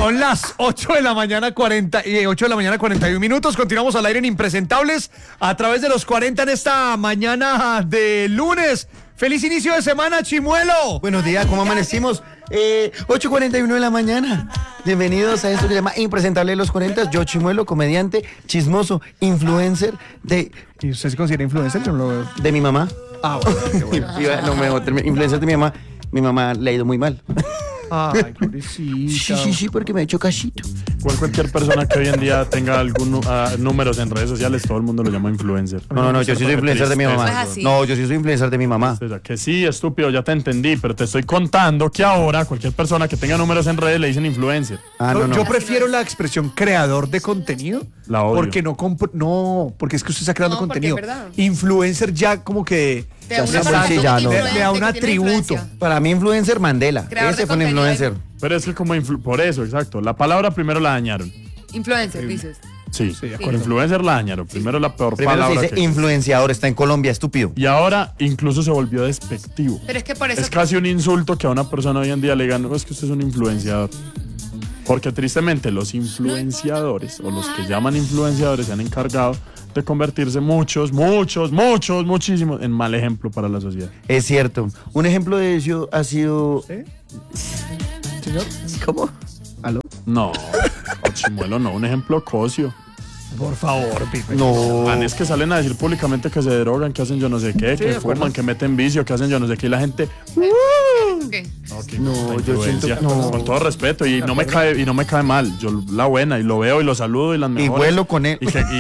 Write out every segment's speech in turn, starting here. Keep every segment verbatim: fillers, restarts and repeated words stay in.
Son las ocho de la mañana cuarenta, eh, ocho de la mañana cuarenta y un minutos. Continuamos al aire en Impresentables a través de los cuarenta en esta mañana de lunes. ¡Feliz inicio de semana, Chimuelo! Buenos días, ¿cómo amanecimos? Eh, ocho cuarenta y uno de la mañana. Bienvenidos a esto que se llama Impresentable de los cuarenta. Yo, Chimuelo, comediante, chismoso, influencer de... ¿Y usted se considera influencer? Yo no lo veo. De mi mamá. Ah, bueno, qué bueno. No me voy a terminar. Influencer de mi mamá. Mi mamá le ha ido muy mal. Ay, pobrecita. Sí, sí, sí, porque me ha hecho cachito. Igual cualquier persona que hoy en día tenga algún uh, números en redes sociales, todo el mundo lo llama influencer. No, no, no, yo sí soy influencer de mi mamá. No, yo sí soy influencer de mi mamá. Que sí, estúpido, ya te entendí, pero te estoy contando que ahora cualquier persona que tenga números en redes le dicen influencer. Ah, no, no. Yo prefiero la expresión creador de contenido. La odio. Porque no comp- no, porque es que usted está creando No, porque contenido. es verdad. Influencer ya como que Te da Ya una sé, persona sí, ya no. le, le da un que tiene atributo. influencia. Para mí influencer Mandela. Creador Ese de fue un contenido. influencer. Pero es que como influ- por eso, exacto. La palabra primero la dañaron. Influencer, dices. Sí, Sí, de con acuerdo. influencer la dañaron. Primero la peor Primero se palabra dice que influenciador, está en Colombia, estúpido. Y ahora incluso se volvió despectivo. Pero es que por eso. Es casi un insulto que a una persona hoy en día le digan, no, es que usted es un influenciador. Porque tristemente los influenciadores o los que llaman influenciadores se han encargado de convertirse muchos, muchos, muchos, muchísimos en mal ejemplo para la sociedad. Es cierto. Un ejemplo de eso ha sido... ¿Sí? Señor. ¿Cómo? ¿Aló? No, o Chimuelo no, un ejemplo cosio. Por favor, Pipe. No. Manes que salen a decir públicamente que se drogan, que hacen yo no sé qué, Sí, que de acuerdo. fuman, que meten vicio, que hacen yo no sé qué, y la gente... ¿Qué? No, yo siento que no. Con todo respeto, y no me cae, y no me cae mal. Yo la buena, y lo veo y lo saludo y las Y mejores. vuelo con él. Y que, y-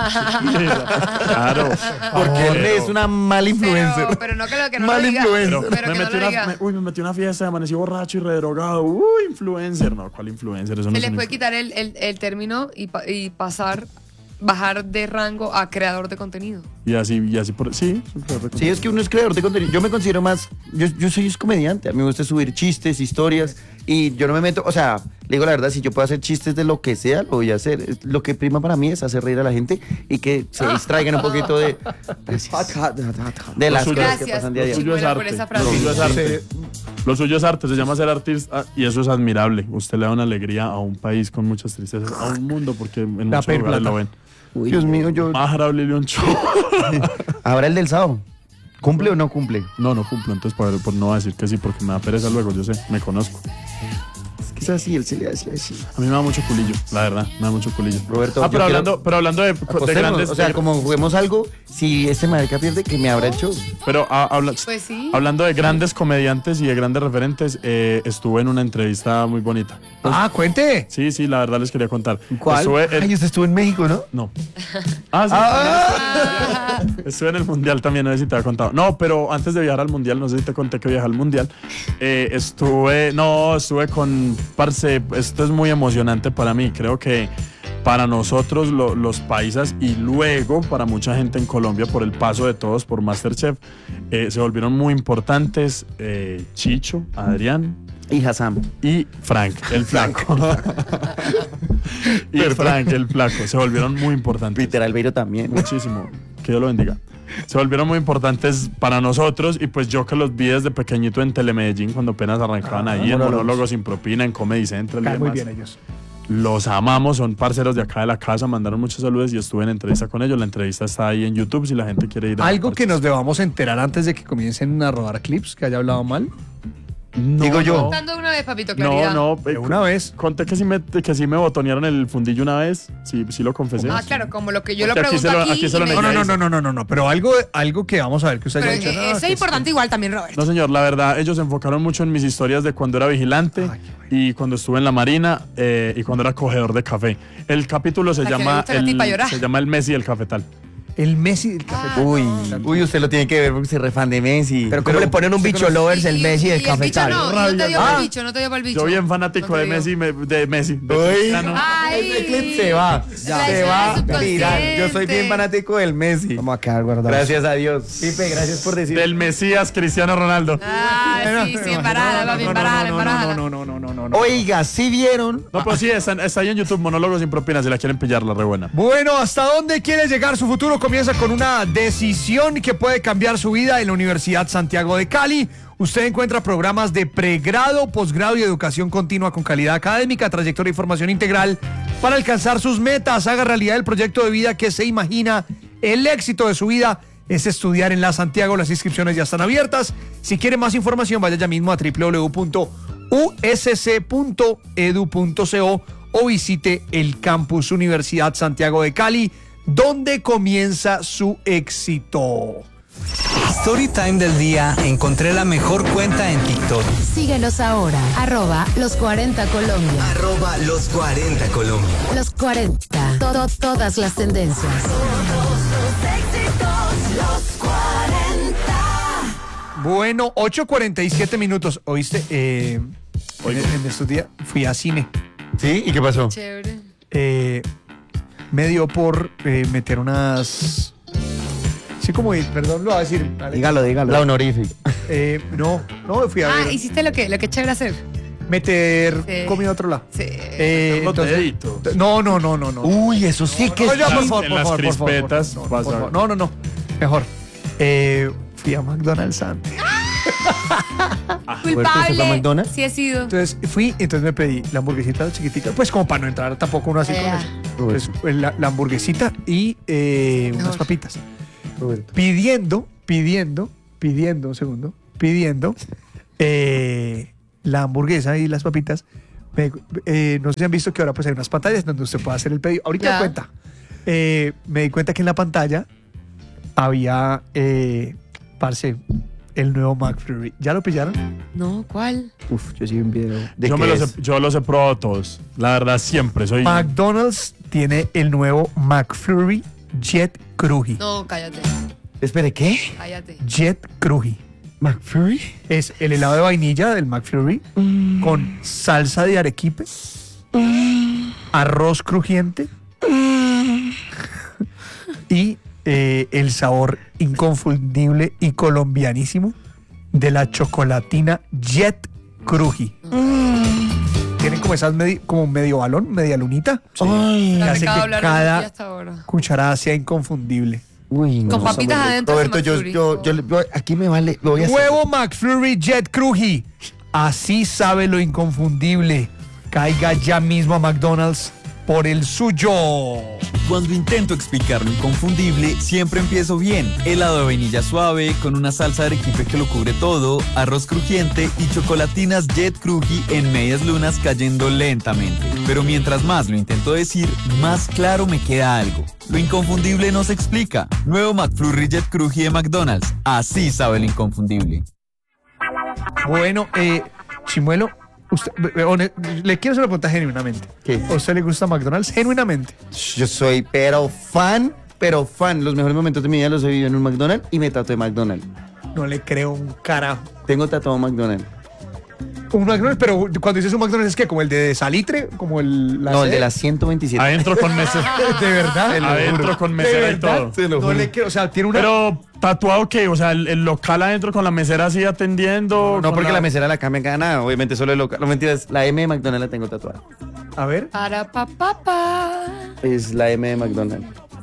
claro. Porque él Pero- es una mala influencer. Pero, pero no que lo que no Mal lo diga. influencer. Pero Pero me que no metí lo una, diga. me- uy, me metí una fiesta, amanecí borracho y redrogado. Uy, influencer. No, ¿cuál influencer? Eso no Se es les un puede influ- quitar el, el, el término y, pa- y pasar, bajar de rango a creador de contenido. Y así, y así por. Sí, es un creador de Sí, es que uno es creador de contenido. Yo me considero más... Yo, yo soy comediante. A mí me gusta subir chistes, historias. Y yo no me meto... O sea, le digo la verdad, si yo puedo hacer chistes de lo que sea, lo voy a hacer. Es- Lo que prima para mí es hacer reír a la gente y que se distraigan un poquito de... De las Lo suyo- cosas que Gracias, pasan día a Lo día. suyo es Chimuelo, por arte. esa frase. Lo suyo es arte. Sí. Lo suyo es arte, se llama ser artista y eso es admirable. Usted le da una alegría a un país con muchas tristezas, a un mundo, porque en Da muchos pe- lugares plata. lo ven. Uy, Dios mío, yo... Pájaro Lilian Show. Ahora el del sábado. ¿Cumple o no cumple? No, no cumplo, entonces por, por no decir que sí, porque me da pereza luego, yo sé, me conozco. Quizás sí, él se le hace así. A mí me da mucho culillo, la verdad, me da mucho culillo. Roberto, ah, yo pero quiero- hablando, pero hablando de, de Apostemos, grandes... o sea, de- como juguemos algo, si este marica pierde, que me abra el show. Pero ah, habla- Pues sí. hablando de grandes comediantes y de grandes referentes, eh, estuve en una entrevista muy bonita. Ah, cuente. Sí, sí, la verdad les quería contar. ¿Cuál? Estuve en- Ay, usted estuvo en México, ¿no? No. Ah, sí. Estuve en el mundial también, no sé si te había contado. No, pero antes de viajar al mundial, no sé si te conté que viajé al mundial. eh, estuve, no, estuve con, parce, esto es muy emocionante para mí. Creo que para nosotros, lo- los paisas, y luego para mucha gente en Colombia, por el paso de todos por MasterChef, eh, se volvieron muy importantes eh, Chicho, Adrián, Y Hassan. y Frank, el flaco. y Frank, el flaco. Se volvieron muy importantes. Peter Albeiro también. Muchísimo. Que Dios lo bendiga. Se volvieron muy importantes para nosotros y pues yo que los vi desde pequeñito en Telemedellín cuando apenas arrancaban Ah, ahí en monólogos. Monólogos sin propina, en Comedy Central y Cae muy demás. bien ellos. Los amamos, son parceros de acá de la casa, mandaron muchos saludos y estuve en entrevista con ellos. La entrevista está ahí en YouTube si la gente quiere ir a Algo que parches. nos debamos enterar antes de que comiencen a rodar clips, que haya hablado mal. No, Digo yo. no. Contando una vez, papito, claridad. No, no, De eh, una vez. Conté que sí me, que sí me botonearon el fundillo una vez, sí, sí lo confesé. Ah, claro, como lo que yo lo Porque aquí pregunto se lo- aquí. aquí se lo y me No, no, no, dice- no, no, no, no, no, pero algo, algo que vamos a ver que usted Pero haya dicho. eh, no, eso que es es importante igual también, Roberto. No, señor, la verdad, ellos se enfocaron mucho en mis historias de cuando era vigilante Ay, qué y cuando estuve en la Marina eh, y cuando era cogedor de café. El capítulo se La que le llama gusta la tipa el, llorar. se llama el Messi del cafetal. El Messi del café. Uy, uy, usted lo tiene que ver porque se refan de Messi. Pero ¿cómo le ponen un bicho lovers el Y- Messi y del el bicho cafetal? No, no te dio Ah. para el bicho, no te dio para el bicho. Yo bien fanático No te de dio. Messi, me- de Messi. de Uy. Cristiano. Ay. Ese clip se va. Ya. Se La va escena a tirar. Yo soy bien subconsciente. fanático del Messi. Vamos a quedar guardados. Gracias a Dios. Pipe, gracias por decir. Del Mesías Cristiano Ronaldo. Ah, sí, sí, embarada, papi, embarada, embarada. No, no, no, no, no, no. Oiga, si vieron. No, pues sí, está, está ahí en YouTube, Monólogos sin propina, si la quieren pillar, la re buena. Bueno, ¿hasta dónde quiere llegar su futuro? Comienza con una decisión que puede cambiar su vida en la Universidad Santiago de Cali. usted encuentra programas de pregrado, posgrado y educación continua con calidad académica, trayectoria y formación integral para alcanzar sus metas. Haga realidad el proyecto de vida que se imagina. El éxito de su vida es estudiar en la Santiago. Las inscripciones ya están abiertas. Si quiere más información, vaya ya mismo a doble u doble u doble u punto u s c punto e d u punto c o o visite el Campus Universidad Santiago de Cali, donde comienza su éxito. Storytime del día. Encontré la mejor cuenta en TikTok. Síguenos ahora, arroba los cuarenta Colombia. Arroba los cuarenta Colombia. Los cuarenta, todo, todas las tendencias. Bueno, ocho cuarenta y siete minutos. ¿Oíste? Eh, en, en estos días fui a cine. ¿Sí? ¿Y qué pasó? Chévere. Eh, me dio por eh, meter unas... Sí, como, perdón, lo voy a decir. Alex. Dígalo, dígalo. La honorífica. Eh, no, no, fui a Ah, ver. hiciste lo que, lo que es chévere hacer. Meter Sí. comida a otro lado. Sí. Eh, Los entonces- deditos. no, no, no, no, no. Uy, eso sí que No, es... ya, por en favor, por las favor, por favor, crispetas por favor, vas por a favor. ver. No, no, no. Mejor. Eh, fui a McDonald's antes. ¿Fuerte ese fue a McDonald's? Sí he sido. Entonces fui, entonces me pedí la hamburguesita chiquitita, pues como para no entrar tampoco uno así con Ya. eso. Entonces, la, la hamburguesita y eh, unas Mejor. papitas. Pidiendo, pidiendo, pidiendo, un segundo, pidiendo eh, la hamburguesa y las papitas. Me- eh, no sé si han visto que ahora pues hay unas pantallas donde usted puede hacer el pedido. Ahorita Ya. me cuenta. Eh, me di cuenta que en la pantalla había, eh, parce, el nuevo McFlurry. ¿Ya lo pillaron? No, ¿cuál? Uf, yo sí vi un video. ¿De Yo, qué me los es? he, yo los he probado todos. La verdad, siempre soy. McDonald's tiene el nuevo McFlurry Jet Cruji. No, cállate. Espere, ¿qué? Cállate. Jet Cruji. ¿McFlurry? Es el helado de vainilla del McFlurry con salsa de arequipe, arroz crujiente y eh, el sabor inconfundible y colombianísimo de la chocolatina Jet Cruji. Tienen como esas medi- como medio balón, media lunita, Ay, que La hace pecado que hablar de cada Lupi hasta ahora. cucharada sea inconfundible. uy, no. Con papitas Samuel. adentro de Roberto, yo, McFlurry. yo, yo, yo- aquí me vale, lo voy a hacer. Nuevo McFlurry Jet Cruji. Así sabe lo inconfundible. Caiga ya mismo a McDonald's por el suyo. Cuando intento explicar lo inconfundible, siempre empiezo bien. Helado de vainilla suave, con una salsa de arequipe que lo cubre todo, arroz crujiente y chocolatinas Jet Cruji en medias lunas cayendo lentamente. Pero mientras más lo intento decir, más claro me queda algo. Lo inconfundible no se explica. Nuevo McFlurry Jet Cruji de McDonald's. Así sabe lo inconfundible. Bueno, eh, Chimuelo, usted, eh, hone- le quiero hacer una pregunta genuinamente. ¿Qué? ¿A usted le gusta McDonald's? Genuinamente. Yo soy pero fan, pero fan. Los mejores momentos de mi vida los he vivido en un McDonald's y me tatué McDonald's. No le creo un carajo. Tengo tatuado McDonald's. Un McDonald's, pero cuando dices un McDonald's es que como el de Salitre, como el la No, el de sede. la ciento veintisiete. Adentro con mesera. ¿De verdad? Te lo Adentro juro. con ¿De mesera y verdad? todo. Se lo No juro. le creo, o sea, tiene una... Pero, ¿tatuado qué? O sea, el, el local adentro con la mesera así atendiendo. No, con porque la... mesera la cambia cada nada. Obviamente solo el local. No mentiras, la M de McDonald's la tengo tatuada. A ver. Para pa pa pa. Es la M de McDonald's.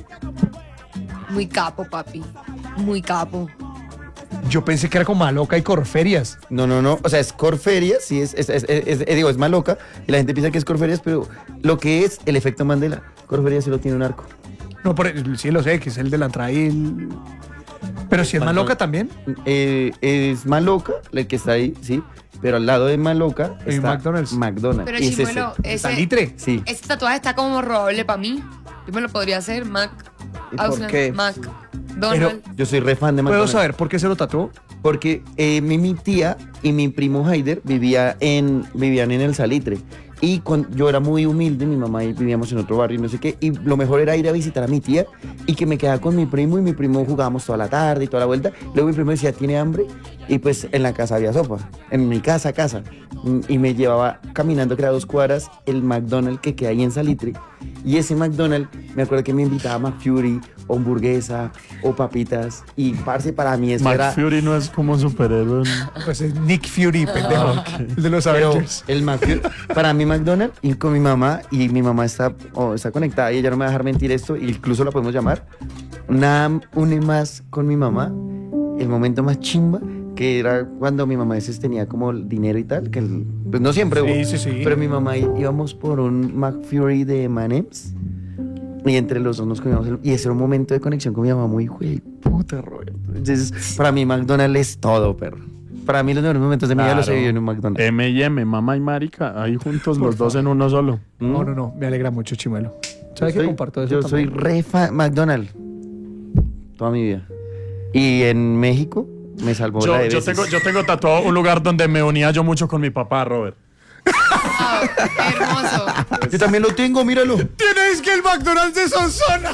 Muy capo, papi. Muy capo. Yo pensé que era como Maloca y Corferias. No, no, no. O sea, es Corferias, sí, es, es, es, es- es- digo, es Maloca. Y la gente piensa que es Corferias, pero lo que es el efecto Mandela. Corferias solo tiene un arco. No, por, sí lo sé, que es el de la entrada y el... Pero si es Perdón. Maloca también. Eh, es Maloca, el que está ahí, sí. Pero al lado de Maloca Hay está McDonald's. McDonald's. Pero Y es Chimuelo, ese. ese, Salitre. Sí. ese tatuaje está como robable para mí. Yo me lo podría hacer, Mac. ¿Y por Ausland, qué? Mac. Pero- Donald. Yo soy re fan de ¿Puedo McDonald's. saber por qué se lo tatuó? Porque eh, mi, mi tía y mi primo Haider vivía en, vivían en el Salitre. Y cuando yo era muy humilde, mi mamá y vivíamos en otro barrio y no sé qué. Y lo mejor era ir a visitar a mi tía y que me quedaba con mi primo y mi primo jugábamos toda la tarde y toda la vuelta. Luego mi primo decía, ¿tiene hambre? Y pues en la casa había sopa. En mi casa, casa. Mm, Y me llevaba caminando, que era dos cuadras, el McDonald's que queda ahí en Salitre. Y ese McDonald's, me acuerdo que me invitaba a McFlurry, o hamburguesa, o papitas. Y parce, para mí eso era... McFlurry no es como un superhéroe. Pues es Nick Fury, pendejo. El de los Pero Avengers. el McFlurry, para mí McDonald's, ir con mi mamá, y mi mamá está, oh, está conectada y ella no me va a dejar mentir esto, incluso la podemos llamar. Nada une más con mi mamá, el momento más chimba, que era cuando mi mamá a veces tenía como el dinero y tal, que el- pues no siempre Sí, hubo, sí, sí. pero mi mamá í- íbamos por un McFlurry de M and M's y entre los dos nos comíamos el- y ese era un momento de conexión con mi mamá muy güey, puta Roberto. Entonces, para mí McDonald's es todo, perro. Para mí los mejores momentos de mi vida los he Claro. vivido en un McDonald's. M y M, mamá y marica, ahí juntos los dos en uno solo. No, no, no, me alegra mucho, Chimuelo. ¿Sabes Yo que soy- comparto eso Yo también? soy re fan McDonald's toda mi vida. Y en México me salvó la Yo, de yo, veces. tengo, yo tengo tatuado un lugar donde me unía yo mucho con mi papá, Robert. Ah, hermoso. Yo también lo tengo, míralo. Tienes que el McDonald's de Sonsona.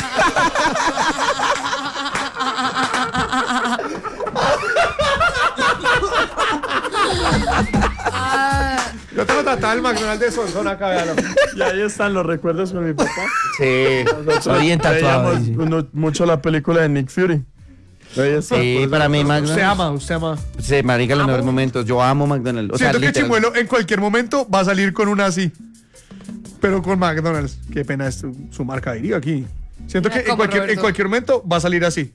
Yo tengo tratado el McDonald's de Sonsona acá, véalo. Y ahí están los recuerdos con mi papá. Sí. Estoy bien tatuado. Veíamos dice. uno- mucho la película de Nick Fury. Ahí está. Sí, para mí Usted McDonald's. ama, usted ama. Sí, marica, los mejores momentos. Yo amo McDonald's. O sea, Siento que literal- Chimuelo en cualquier momento va a salir con una así. Pero con McDonald's. Qué pena es su, su marca, diría aquí. Siento Mira que en cómo, cualquier, en Roberto. cualquier momento va a salir así.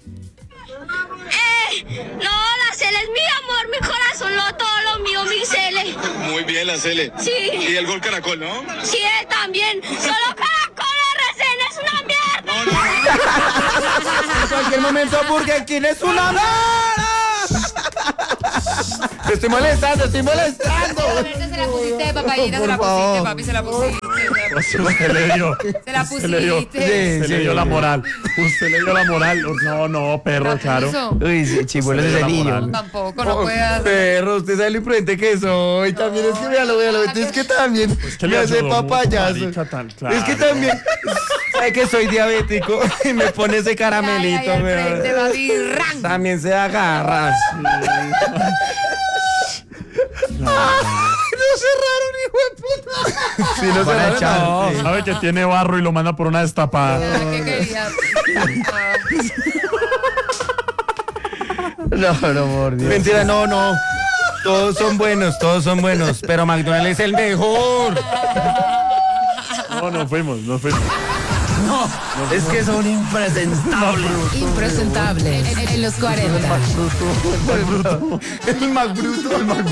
No, la Cele es mi amor, mi corazón, lo, todo lo mío, mi Cele. Muy bien, la Cele. Sí. Y el gol Caracol, ¿no? Sí, él también. Solo Caracol R C N es una mierda. En cualquier momento, Burger King es una mierda. Te estoy molestando, estoy molestando. Roberto, se la pusiste de papayita, se la Por pusiste, favor. papi, se la pusiste. Usted le dio. Se la Usted le dio, pusiste. usted le dio la moral. Usted le dio la moral. No, no, perro, La claro. puso. Uy, sí, Chimuelo Se es le dio ese la niño. moral. Tampoco, no puede hacer. Perro, usted sabe lo imprudente que soy. También es que véalo, véalo. Es que también que me le hace ayudó mucho, papayazo. marica, tan Es que claro. también sabe que soy diabético y me pone ese Ay, caramelito. ay, al me- frente, papi, ran. También se agarra. ¡No cerraron, hijo de puta! Si no se Van a agarra, echar, no. sí. Sabe que tiene barro y lo manda por una destapada. Ah, ¿qué quería? Ah, No, no, por Dios. Mentira, no, no. Todos son buenos, todos son buenos. Pero McDonald's es el mejor. No, nos fuimos, nos fuimos. Es que son impresentables. Impresentable en, en los cuarenta. El más bruto. El más